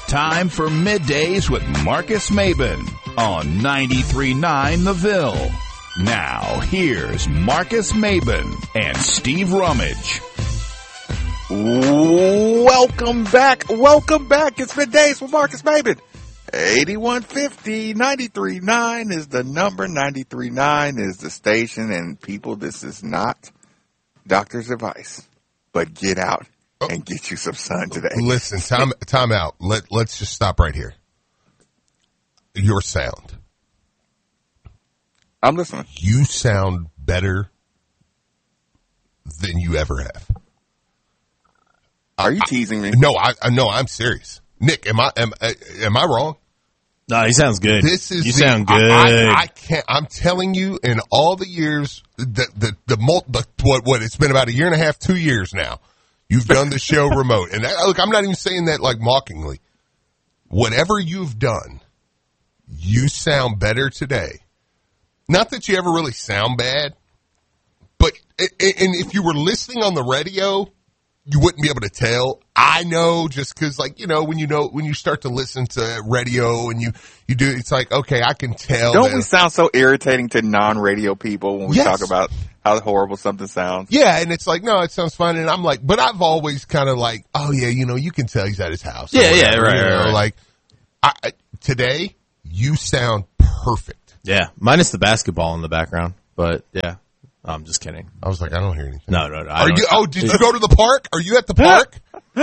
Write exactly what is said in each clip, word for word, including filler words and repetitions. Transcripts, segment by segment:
time for Middays with Marcus Maben on ninety-three point nine The Ville. Now, here's Marcus Maben and Steve Rummage. Welcome back. Welcome back. It's Middays with Marcus Maben. eighty-one fifty, ninety-three point nine is the number. ninety-three point nine is the station. And people, this is not doctor's advice, but get out and get you some sun today. Listen, time, time out. Let, let's just stop right here. Your sound. I'm listening. You sound better than you ever have. Are you teasing me? No, I, I no, I'm serious. Nick, am I am am I wrong? No, he sounds good. This is you the, sound good. I, I, I can't. I'm telling you, in all the years, the the the, the, the what what it's been about a year and a half, two years now. You've done the show remote, and that, look, I'm not even saying that like mockingly. Whatever you've done, you sound better today. Not that you ever really sound bad, but and if you were listening on the radio, you wouldn't be able to tell. I know, just because, like, you know, when you know when you start to listen to radio and you you do, it's like, okay, I can tell. Don't that, we sound so irritating to non-radio people when we yes. talk about how horrible something sounds? Yeah, and it's like, no, it sounds fine. And I'm like, but I've always kind of like, oh yeah, you know, you can tell he's at his house. Yeah, yeah, right, you know, right, right. Like, I, I, today, you sound perfect. Yeah, minus the basketball in the background, but yeah. I'm just kidding. I was like, I don't hear anything. No, no, no. I Are don't, you? Oh, did you go to the park? Are you at the park?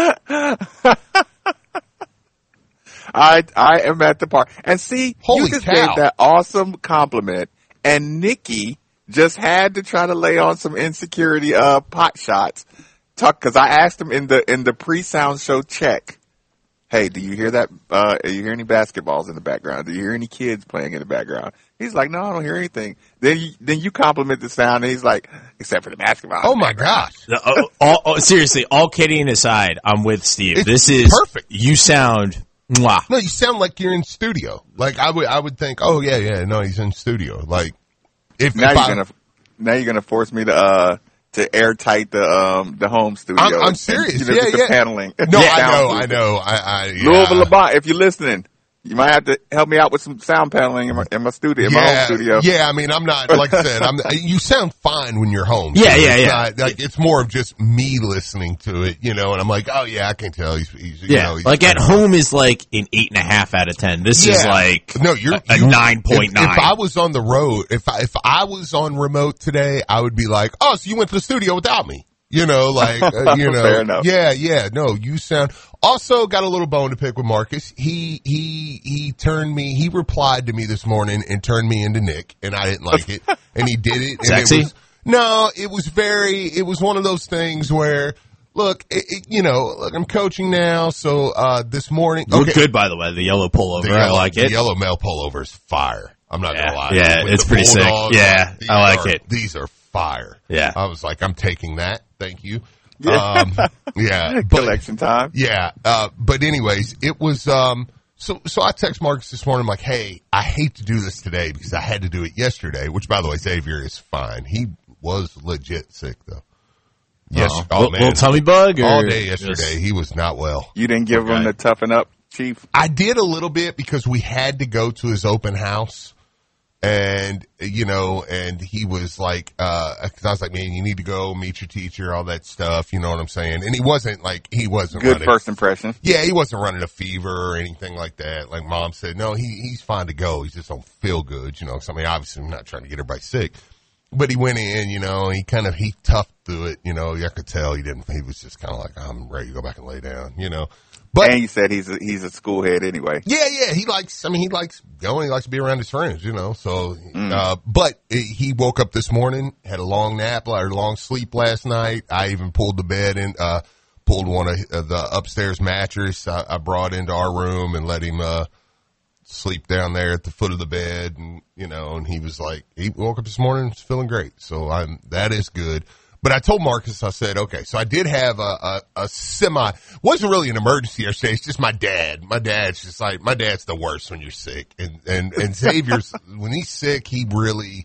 I I am at the park. And see, Holy you just cow. gave that awesome compliment, and Nikki just had to try to lay on some insecurity uh pot shots. Talk because I asked him in the in the pre-sound show check. Hey, do you hear that? Uh, do you hear any basketballs in the background? Do you hear any kids playing in the background? He's like, no, I don't hear anything. Then you, then you compliment the sound, and he's like, except for the basketball. Oh my gosh! No, oh, all, oh, seriously, all kidding aside, I'm with Steve. It's this is perfect. You sound mwah. No, you sound like you're in studio. Like I would, I would think, oh yeah, yeah, no, he's in studio. Like if now if you're I, gonna now you're gonna force me to uh to airtight the um the home studio. I'm, I'm and, serious. you know, yeah, with the yeah. paneling. No, Yeah, I know, soundproof. I know. I, I yeah. Louisville Lamont, if you're listening, you might have to help me out with some sound paneling in my, in my studio, in yeah, my home studio. Yeah, I mean, I'm not, like I said, I'm, you sound fine when you're home. Yeah, so yeah, it's yeah. Not, like, it's more of just me listening to it, you know, and I'm like, oh yeah, I can tell he's, he's you Yeah, know, he's like at home is like an eight and a half out of ten. This yeah. is like no, you're, a, a you, nine point if, nine. if I was on the road, if I, if I was on remote today, I would be like, oh, so you went to the studio without me. You know, like, uh, you know, Fair enough. yeah, yeah, no, you sound, also got a little bone to pick with Marcus. He, he, he turned me, he replied to me this morning and turned me into Nick, and I didn't like it, and he did it. And Sexy? It was, no, it was very, it was one of those things where, look, it, it, you know, look, I'm coaching now, so, uh, this morning. Look okay, good, by the way. The yellow pullover, the I yellow, like the it. yellow male pullover is fire. I'm not Yeah, gonna lie. yeah, With it's the pretty sick. Bulldogs, Yeah, these I like are- it. These are fire. Yeah. I was like, I'm taking that. Thank you. Yeah. Um, yeah. But, Collection time. yeah. Uh, but anyways, it was, um, so, so I text Marcus this morning. I'm like, hey, I hate to do this today because I had to do it yesterday, which by the way, Xavier is fine. He was legit sick though. Yes. Uh-oh. Oh, little, man. little tummy bug? Or All day yesterday. just- He was not well. You didn't give Okay. him the toughen up, Chief. I did a little bit because we had to go to his open house. And, you know, and he was like, uh, cause I was like, man, you need to go meet your teacher, all that stuff. You know what I'm saying? And he wasn't like, he wasn't Good running, first impression. yeah, he wasn't running a fever or anything like that. Like mom said, no, he, he's fine to go. He just don't feel good, you know, cause I mean, obviously I'm not trying to get everybody sick, but he went in, you know, he kind of, he toughed through it, you know, I could tell he didn't, he was just kind of like, I'm ready to go back and lay down, you know. But And you said he's a, he's a school head anyway. yeah, yeah, he likes, I mean, he likes going, he likes to be around his friends, you know, so, uh, but he woke up this morning, had a long nap, or a long sleep last night. I even pulled the bed in, uh, pulled one of the upstairs mattress I, I brought into our room and let him, uh, sleep down there at the foot of the bed. And, you know, and he was like, he woke up this morning feeling great. So I'm, that is good. But I told Marcus, I said, okay, so I did have a, a, a semi, wasn't really an emergency yesterday. It's just my dad. My dad's just like, my dad's the worst when you're sick. And, and, and Xavier's, when he's sick, he really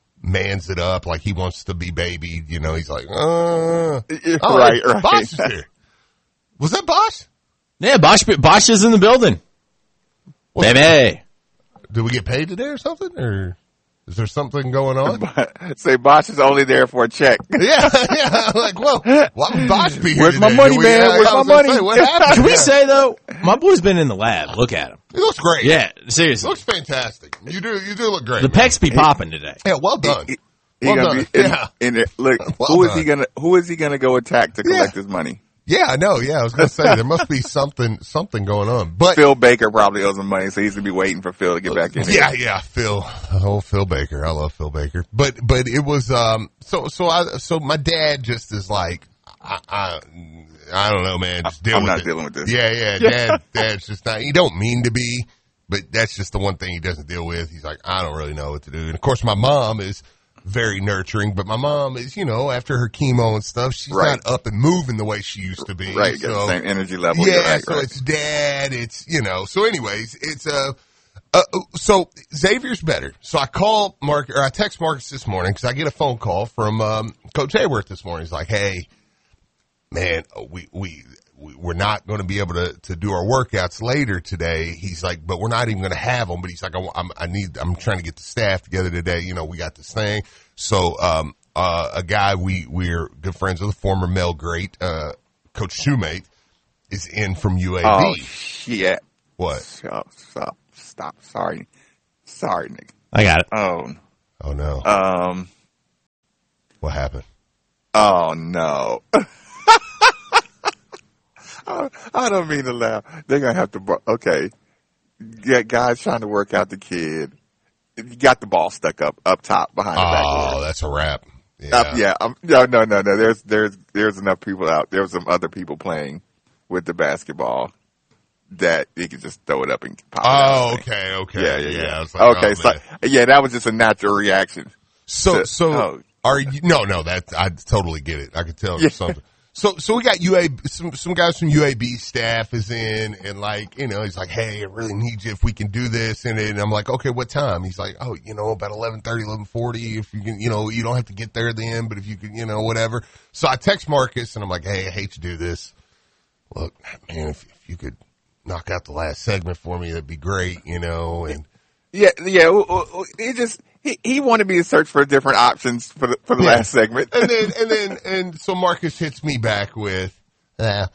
mans it up. Like he wants to be baby. You know, he's like, uh, oh, right, right. Bosch is here. Was that Bosch? Yeah, Bosch, Bosch is in the building. What's Baby. Did we get paid today or something? Or is there something going on? Say Bosch is only there for a check. yeah, yeah. Like, well, why would Bosch be here Where's today? my money, we, man? yeah, Where's I my was gonna money? Say, what happened? Can we Yeah. say, though, my boy's been in the lab. Look at him. He looks great. Yeah, He seriously. looks fantastic. You do, you do look great. The man. pecs be popping today. Yeah, well done. He, he Well gonna done. be in, Yeah. in it. Look, Well who is done. he gonna? Who is he gonna go attack to collect Yeah. his money? Yeah, I know. Yeah, I was going to say there must be something, something going on. But Phil Baker probably owes him money, so he's gonna be waiting for Phil to get back in. yeah, Here. yeah, Phil, oh Phil Baker, I love Phil Baker. But but it was um so so I so my dad just is like I I, I don't know, man. Just deal I'm with not it. dealing with this. Yeah, yeah, dad, dad's just not. He don't mean to be, but that's just the one thing he doesn't deal with. He's like, I don't really know what to do. And of course, my mom is very nurturing, but my mom is, you know, after her chemo and stuff, she's Right. not up and moving the way she used to be. Right, got So- the same energy level. yeah, You're right, so right. it's dad, it's, you know, so anyways, it's, uh, uh, so Xavier's better. So I call Mark, or I text Marcus this morning because I get a phone call from, um, Coach Hayworth this morning. He's like, hey, man, we, we, we we're not going to be able to, to do our workouts later today. He's like, but we're not even going to have them. But he's like, I, I'm, I need, I'm trying to get the staff together today. You know, we got this thing. So, um, uh, a guy we, we're good friends with, a former Mel Great, uh, Coach Shoemate is in from U A B. Oh shit! What? Stop! Stop! Stop! Sorry, sorry, Nick. I got it. Oh, Oh no. um, What happened? oh no. I, I don't mean to laugh. They're gonna have to. bro- Okay, yeah, guys trying to work out the kid. You got the ball stuck up up top behind the Oh, backboard. that's a wrap. Yeah. Up, yeah, um, no, no, no, no. There's, there's, there's enough people out. There was some other people playing with the basketball that you could just throw it up and pop it out. Oh, okay, okay. Yeah, yeah, yeah. I was like, okay, oh, so man. yeah, that was just a natural reaction. So, to- so oh. are you? No, no. That I totally get it. I could tell Yeah. something. So, so we got U A some some guys from U A B staff is in, and like you know, he's like, hey, I really need you if we can do this, and, and I'm like, okay, what time? He's like, oh, you know, about eleven thirty, eleven forty. If you can, you know, you don't have to get there then, but if you can, you know, whatever. So I text Marcus, and I'm like, hey, I hate to do this. Look, man, if, if you could knock out the last segment for me, that'd be great, you know, and. Yeah, yeah. w- w- He just he, he wanted me to search for different options for the for the Yeah. last segment. and then and then and so Marcus hits me back with, uh, uh,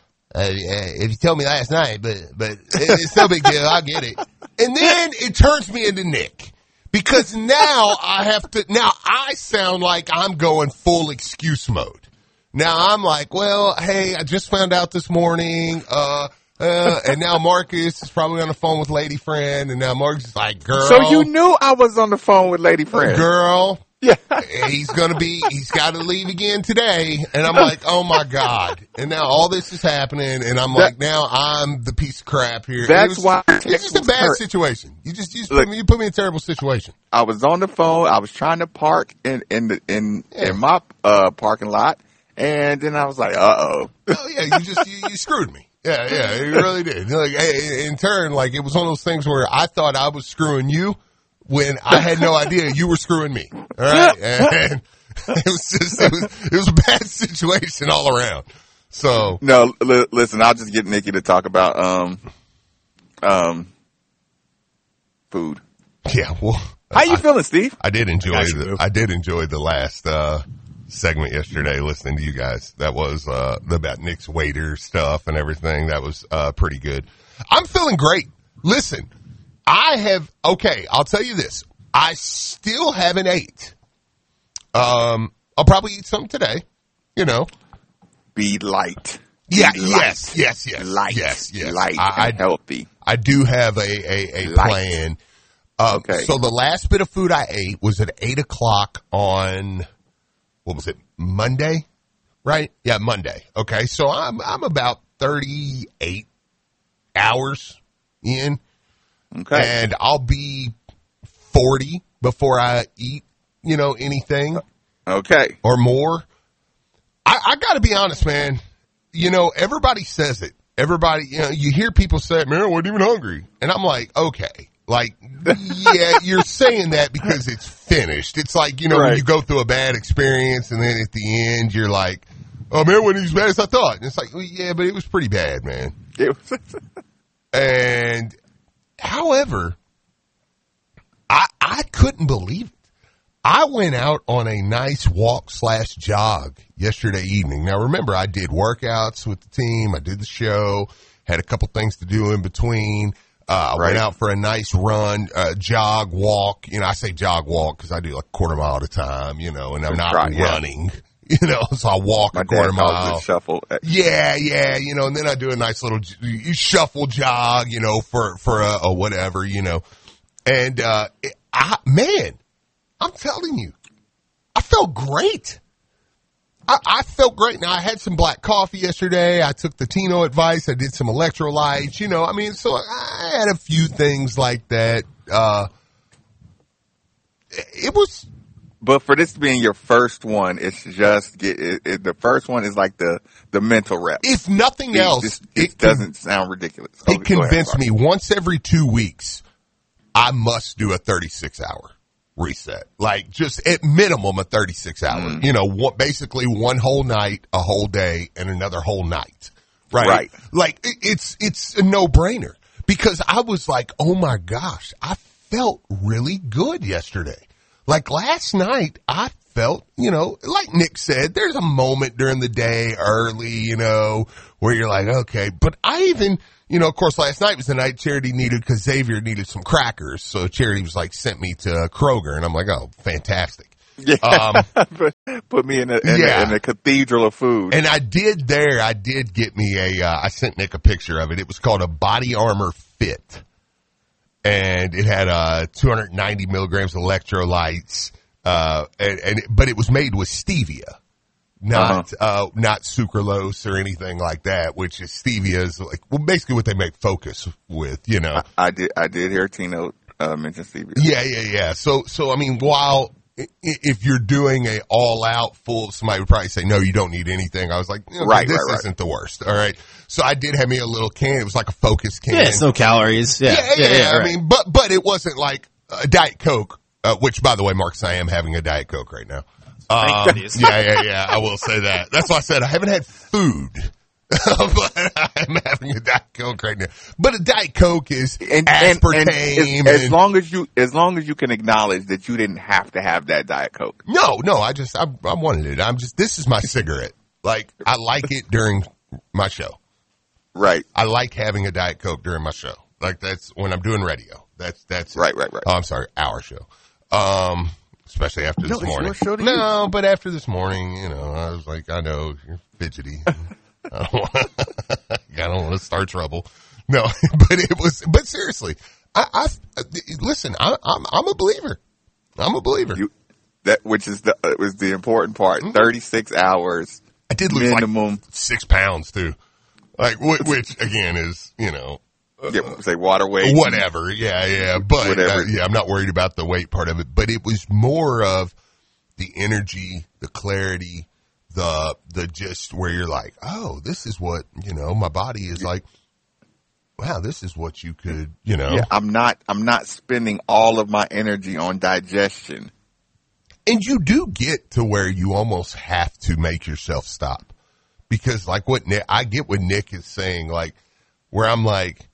if you told me last night, but but it's no big deal, I get it. And then it turns me into Nick because now I have to. Now I sound like I'm going full excuse mode. Now I'm like, well, hey, I just found out this morning. Uh, uh, and now Marcus is probably on the phone with Lady Friend, and now Marcus is like, girl. So you knew I was on the phone with Lady Friend. Girl, Yeah. he's gonna be, he's got to leave again today. And I'm like, oh my God. And now all this is happening. And I'm like, now I'm the piece of crap here. That's It was- why it's just a was bad hurt. situation. You just, you just Look. put me, you put me in a terrible situation. I was on the phone. I was trying to park in in the in Yeah. in my uh parking lot, and then I was like, uh oh. Oh yeah, you just, you, you screwed me. Yeah, yeah, you really did. Like, hey, in turn, like it was one of those things where I thought I was screwing you when I had no idea you were screwing me. All right. And it was just, it was, it was a bad situation all around. So, No, li- listen. I'll just get Nikki to talk about um um food. yeah, well. How you I- feeling, Steve? I did enjoy Got you, the boo. I did enjoy the last uh segment yesterday listening to you guys. That was uh about Nick's waiter stuff and everything. That was uh pretty good. I'm feeling great. Listen, I have okay, I'll tell you this. I still haven't ate. Um I'll probably eat some today, you know. Be light. Yeah, Be yes, yes, yes. light, Yes, yes. light, I, and I healthy. I do have a a, a Light. plan. Uh, Okay. So the last bit of food I ate was at eight o'clock on, what was it, Monday? Right? Yeah, Monday. Okay, so I'm I'm about thirty-eight hours in, Okay. and I'll be forty before I eat, you know, anything Okay. or more. I, I got to be honest, man. You know, everybody says it. Everybody, you know, you hear people say, man, I wasn't even hungry. And I'm like, okay. Like, yeah, you're saying that because it's finished. It's like, you know, when Right. you go through a bad experience and then at the end you're like, oh man, it wasn't as bad as I thought. And it's like, well, yeah, but it was pretty bad, man. It was And, however, I I couldn't believe it. I went out on a nice walk slash jog yesterday evening. Now, remember, I did workouts with the team. I did the show, had a couple things to do in between. Uh, I Right. went out for a nice run, uh, jog, walk. You know, I say jog, walk because I do like a quarter mile at a time, you know, and I'm not Right, yeah. running, you know, so I walk my a quarter dad calls mile. it shuffle. Yeah, yeah, you know, and then I do a nice little j- shuffle jog, you know, for, for a, a whatever, you know. And, uh, it, I, man, I'm telling you, I felt great. I, I felt great. Now, I had some black coffee yesterday. I took the Tino advice. I did some electrolytes, you know, I mean, so I had a few things like that. Uh, it was, But for this being your first one, it's just get it, it, the first one is like the the mental rep. if nothing It, else, just, it it doesn't sound ridiculous. It Okay, go ahead, convinced Mark. me once every two weeks, I must do a thirty-six hour reset. Like just at minimum a thirty-six hour, Mm. you know, what, basically one whole night, a whole day and another whole night. Right. Right. Like it, it's, it's a no brainer because I was like, oh my gosh, I felt really good yesterday. Like last night, I felt, you know, like Nick said, there's a moment during the day early, you know, where you're like, okay, but I even, you know, of course, last night was the night Charity needed, because Xavier needed some crackers. So Charity was like, sent me to Kroger, and I'm like, oh, fantastic. Yeah, Um, put, put me in a in, yeah. a in a cathedral of food. And I did there, I did get me a, uh, I sent Nick a picture of it. It was called a Body Armor Fit. And it had, uh, two hundred ninety milligrams of electrolytes, uh, and, and, but it was made with stevia, not, uh, not sucralose or anything like that, which is stevia is like, well, basically what they make Focus with, you know. I did I did hear Tino uh, mention stevia. Yeah, yeah, yeah. So, so I mean, while i- if you're doing a all out full, somebody would probably say, no, you don't need anything. I was like, you know, Right, this right, right. isn't the worst. All right. So I did have me a little can. It was like a Focus can. Yeah, it's no calories. Yeah, Yeah, yeah, yeah. I right. mean, but, but it wasn't like a Diet Coke, uh, which by the way, Marcus, I am having a Diet Coke right now. Um, goodness. yeah, yeah, yeah. I will say that. That's why I said I haven't had food. But I'm having a Diet Coke right now. But a Diet Coke is And, and, aspartame. and And, as, as long as you as long as you can acknowledge that you didn't have to have that Diet Coke. no, no, I just, I, I wanted it. I'm just, this is my cigarette. Like, I like it during my show. Right. I like having a Diet Coke during my show. Like, that's when I'm doing radio. That's, that's, it. Right, right, right. Oh, I'm sorry, our show. Um, especially after No, this it's morning. your show to No, but after this morning, you know, I was like, I know you're fidgety. I don't want, I don't want to start trouble. No, but it was, but seriously, I, I listen, I, I'm, I'm a believer. I'm a believer. You that which is the uh, was the important part. Thirty-six hours I did lose minimum. like six pounds too. Like, wh- which again is, you know, Yeah, say water weight. whatever. Yeah, yeah. But Whatever. uh, yeah, I'm not worried about the weight part of it. But it was more of the energy, the clarity, the the just where you're like, oh, this is what, you know, my body is like. Wow, this is what you could, you know. Yeah, I'm not. I'm not spending all of my energy on digestion. And you do get to where you almost have to make yourself stop. Because like what Nick, I get what Nick is saying, like where I'm like,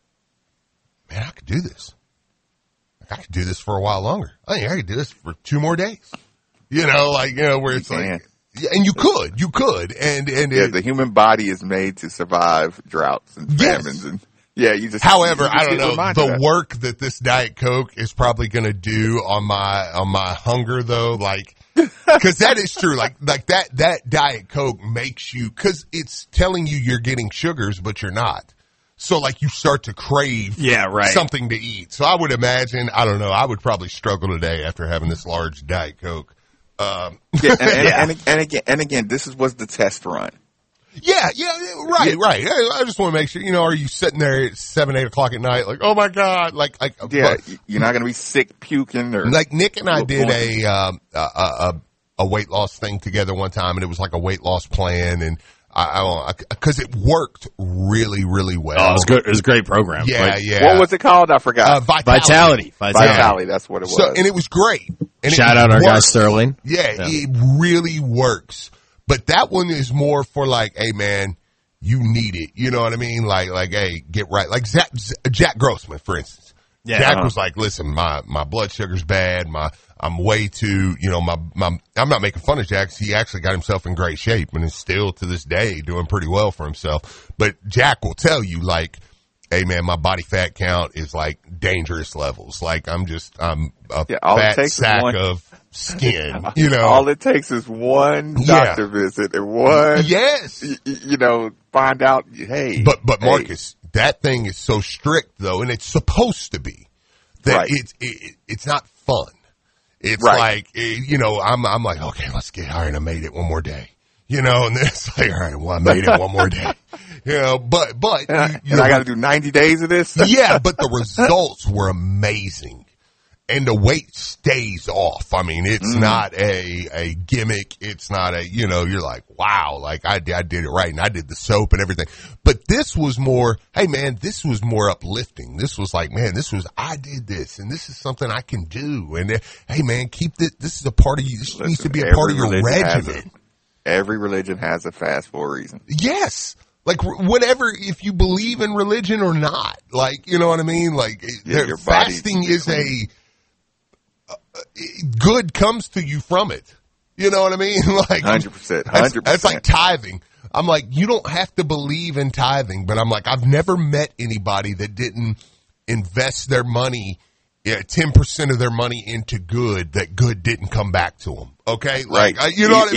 man, I could do this. Like, I could do this for a while longer. I think I could do this for two more days. You know, like, you know, where it's You can. like, yeah, and you could, you could. And, and, Yeah, it, the human body is made to survive droughts and Yes. famines, and yeah, you just. however, you just I don't get know, reminded of the that. work that this Diet Coke is probably going to do on my, on my hunger though, like, cause that is true. Like, like that, that Diet Coke makes you, cause it's telling you you're getting sugars, but you're not. So like you start to crave Yeah, right. something to eat. So I would imagine, I don't know, I would probably struggle today after having this large Diet Coke. Um, Yeah, and, and, Yeah. and, and again, and again, this is was the test run. yeah, yeah, right, right. I, I just want to make sure, you know, are you sitting there at seven, eight o'clock at night, like, oh my God, like, like, Yeah, but- you're not going to be sick, puking, or like Nick and I Well, did well- a, um, a, a, a, a weight loss thing together one time, and it was like a weight loss plan, and I, I, cause it worked really, really well. Oh, it was good. It was a great program. Yeah, Like, yeah. what was it called? I forgot. Uh, Vitality. Vitality. Vitality. Vitality. That's what it was. So, and it was great. And Shout it out our guy worked. Sterling. Yeah, Yeah. it really works. But that one is more for like, hey man, you need it. You know what I mean? Like, like, hey, get right. Like Zach, Jack Grossman, for instance. Yeah. Jack was like, listen, my, my blood sugar's bad. My, I'm way too, you know, my, my, I'm not making fun of Jack. He actually got himself in great shape and is still to this day doing pretty well for himself. But Jack will tell you, like, hey man, my body fat count is like dangerous levels. Like I'm just, I'm a yeah, all fat it takes sack is one, of skin, you know. All it takes is one doctor yeah. visit and one, yes, y- you know, find out, hey. But, but hey. Marcus, that thing is so strict though, and it's supposed to be that right. it's, it, it's not fun. It's right. like, you know, I'm, I'm like, okay, let's get, all right, I made it one more day. You know, and then it's like, all right, well, I made it one more day. You know, but, but. And I, you, you and know, I got to do ninety days of this? Yeah, but the results were amazing. And the weight stays off. I mean, it's mm. not a, a gimmick. It's not a, you know, you're like, wow, like I, I did it right and I did the soap and everything. But this was more, hey man, this was more uplifting. This was like, man, this was, I did this and this is something I can do. And uh, hey man, keep this, this is a part of you. This Listen, needs to be a part of your regimen. A, every religion has a fast for a reason. Yes. Like whatever, if you believe in religion or not, like, you know what I mean? Like yeah, your fasting is a, uh, good comes to you from it. You know what I mean? Like one hundred percent. one hundred percent. That's, that's like tithing. I'm like, you don't have to believe in tithing, but I'm like, I've never met anybody that didn't invest their money, yeah, ten percent of their money into good, that good didn't come back to them. Okay? Like, right. you know what I mean?